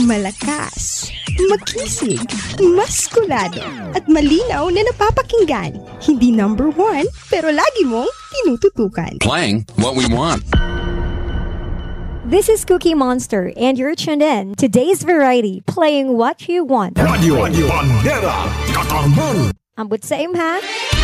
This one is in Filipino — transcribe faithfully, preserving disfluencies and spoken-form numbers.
Malakas, makisig, maskulado, at malinaw na napapakinggan. Hindi number one, pero lagi mong tinututukan. Playing what we want. This is Cookie Monster, and you're tuned in to Today's Variety, playing what you want. Radio, Radio Bandera, Katarman. Ambot sa imha.